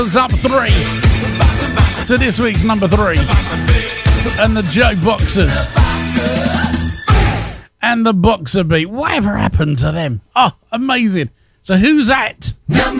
Up 3 to this week's number 3, and the Joe Boxers and the Boxer Beat. Whatever happened to them? Oh, amazing. So who's at number